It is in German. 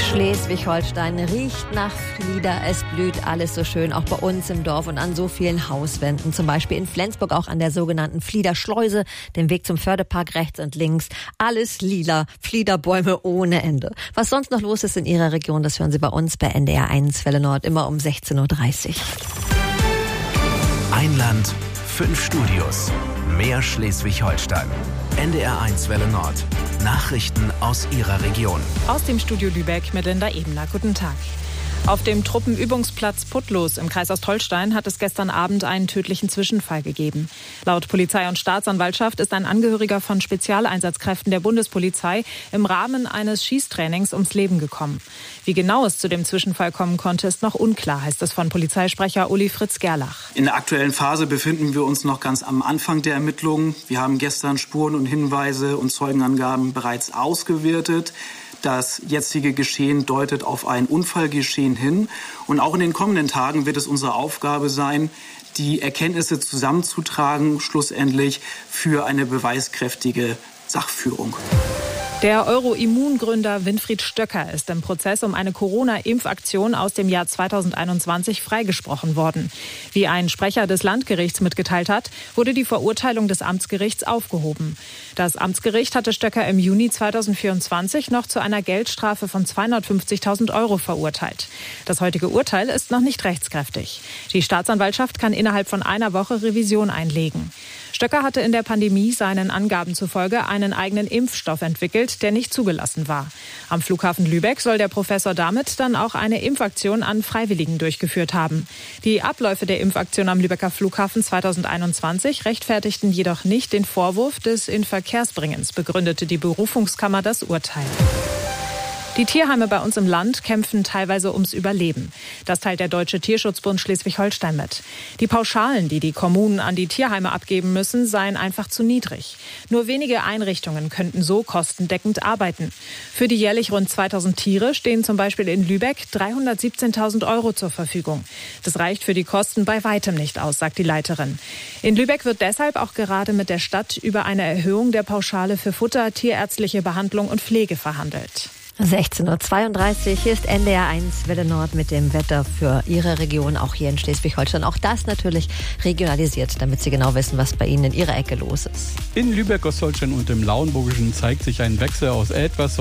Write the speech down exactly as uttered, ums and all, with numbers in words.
Schleswig-Holstein riecht nach Flieder, es blüht alles so schön, auch bei uns im Dorf und an so vielen Hauswänden. Zum Beispiel in Flensburg auch an der sogenannten Fliederschleuse, dem Weg zum Förderpark rechts und links. Alles lila, Fliederbäume ohne Ende. Was sonst noch los ist in Ihrer Region, das hören Sie bei uns bei N D R eins Welle Nord, immer um sechzehn Uhr dreißig. Ein Land, fünf Studios, mehr Schleswig-Holstein. N D R eins Welle Nord. Nachrichten aus Ihrer Region. Aus dem Studio Lübeck mit Linda Ebener. Guten Tag. Auf dem Truppenübungsplatz Putlos im Kreis Ostholstein hat es gestern Abend einen tödlichen Zwischenfall gegeben. Laut Polizei und Staatsanwaltschaft ist ein Angehöriger von Spezialeinsatzkräften der Bundespolizei im Rahmen eines Schießtrainings ums Leben gekommen. Wie genau es zu dem Zwischenfall kommen konnte, ist noch unklar, heißt es von Polizeisprecher Uli Fritz Gerlach. In der aktuellen Phase befinden wir uns noch ganz am Anfang der Ermittlungen. Wir haben gestern Spuren und Hinweise und Zeugenangaben bereits ausgewertet. Das jetzige Geschehen deutet auf ein Unfallgeschehen hin. Und auch in den kommenden Tagen wird es unsere Aufgabe sein, die Erkenntnisse zusammenzutragen, schlussendlich für eine beweiskräftige Sachführung. Der Euroimmun-Gründer Winfried Stöcker ist im Prozess um eine Corona-Impfaktion aus dem Jahr zweitausendeinundzwanzig freigesprochen worden. Wie ein Sprecher des Landgerichts mitgeteilt hat, wurde die Verurteilung des Amtsgerichts aufgehoben. Das Amtsgericht hatte Stöcker im Juni zweitausendvierundzwanzig noch zu einer Geldstrafe von zweihundertfünfzigtausend Euro verurteilt. Das heutige Urteil ist noch nicht rechtskräftig. Die Staatsanwaltschaft kann innerhalb von einer Woche Revision einlegen. Stöcker hatte in der Pandemie seinen Angaben zufolge einen eigenen Impfstoff entwickelt, der nicht zugelassen war. Am Flughafen Lübeck soll der Professor damit dann auch eine Impfaktion an Freiwilligen durchgeführt haben. Die Abläufe der Impfaktion am Lübecker Flughafen zweitausendeinundzwanzig rechtfertigten jedoch nicht den Vorwurf des Inverkehrsbringens, begründete die Berufungskammer das Urteil. Die Tierheime bei uns im Land kämpfen teilweise ums Überleben. Das teilt der Deutsche Tierschutzbund Schleswig-Holstein mit. Die Pauschalen, die die Kommunen an die Tierheime abgeben müssen, seien einfach zu niedrig. Nur wenige Einrichtungen könnten so kostendeckend arbeiten. Für die jährlich rund zweitausend Tiere stehen zum Beispiel in Lübeck dreihundertsiebzehntausend Euro zur Verfügung. Das reicht für die Kosten bei weitem nicht aus, sagt die Leiterin. In Lübeck wird deshalb auch gerade mit der Stadt über eine Erhöhung der Pauschale für Futter, tierärztliche Behandlung und Pflege verhandelt. sechzehn Uhr zweiunddreißig, hier ist N D R eins Welle Nord mit dem Wetter für Ihre Region, auch hier in Schleswig-Holstein. Auch das natürlich regionalisiert, damit Sie genau wissen, was bei Ihnen in Ihrer Ecke los ist. In Lübeck, Ostholstein und im Lauenburgischen zeigt sich ein Wechsel aus etwas